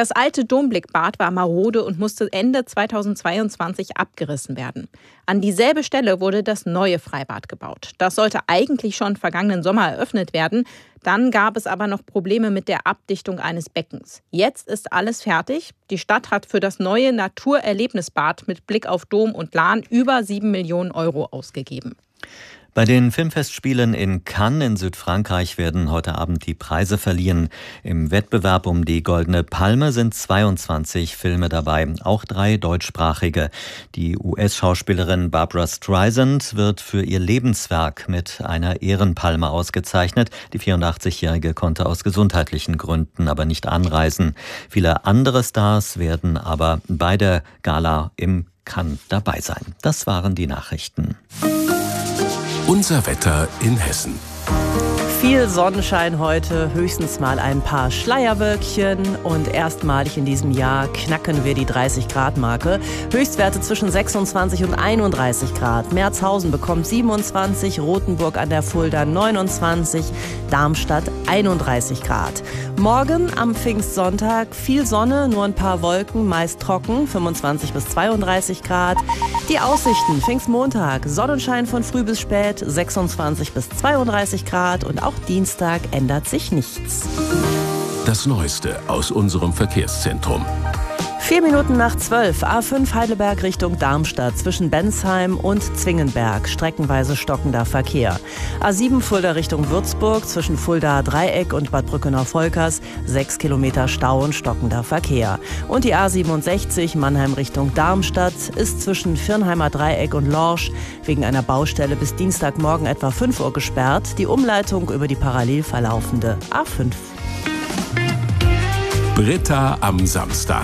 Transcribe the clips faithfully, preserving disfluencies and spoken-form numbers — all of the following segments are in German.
Das alte Domblickbad war marode und musste Ende zweitausendzweiundzwanzig abgerissen werden. An dieselbe Stelle wurde das neue Freibad gebaut. Das sollte eigentlich schon vergangenen Sommer eröffnet werden. Dann gab es aber noch Probleme mit der Abdichtung eines Beckens. Jetzt ist alles fertig. Die Stadt hat für das neue Naturerlebnisbad mit Blick auf Dom und Lahn über sieben Millionen Euro ausgegeben. Bei den Filmfestspielen in Cannes in Südfrankreich werden heute Abend die Preise verliehen. Im Wettbewerb um die Goldene Palme sind zweiundzwanzig Filme dabei, auch drei deutschsprachige. Die U S-Schauspielerin Barbra Streisand wird für ihr Lebenswerk mit einer Ehrenpalme ausgezeichnet. Die vierundachtzigjährige konnte aus gesundheitlichen Gründen aber nicht anreisen. Viele andere Stars werden aber bei der Gala im Cannes dabei sein. Das waren die Nachrichten. Unser Wetter in Hessen. Viel Sonnenschein heute, höchstens mal ein paar Schleierwölkchen und erstmalig in diesem Jahr knacken wir die dreißig Grad Marke. Höchstwerte zwischen sechsundzwanzig und einunddreißig Grad. Merzhausen bekommt siebenundzwanzig, Rothenburg an der Fulda neunundzwanzig, Darmstadt einunddreißig Grad. Morgen am Pfingstsonntag viel Sonne, nur ein paar Wolken, meist trocken, fünfundzwanzig bis zweiunddreißig Grad. Die Aussichten, Pfingstmontag, Sonnenschein von früh bis spät, sechsundzwanzig bis zweiunddreißig Grad und auch Dienstag ändert sich nichts. Das Neueste aus unserem Verkehrszentrum. Vier Minuten nach zwölf, A fünf Heidelberg Richtung Darmstadt zwischen Bensheim und Zwingenberg, streckenweise stockender Verkehr. A sieben Fulda Richtung Würzburg zwischen Fulda Dreieck und Bad Brückenau-Volkers, sechs Kilometer Stau und stockender Verkehr. Und die A siebenundsechzig Mannheim Richtung Darmstadt ist zwischen Virnheimer Dreieck und Lorsch wegen einer Baustelle bis Dienstagmorgen etwa fünf Uhr gesperrt. Die Umleitung über die parallel verlaufende A fünf. Britta am Samstag.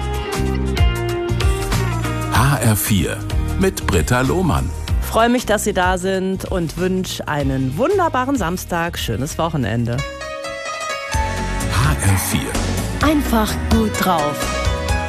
H R vier mit Britta Lohmann. Freue mich, dass Sie da sind und wünsche einen wunderbaren Samstag, schönes Wochenende. H R vier. Einfach gut drauf.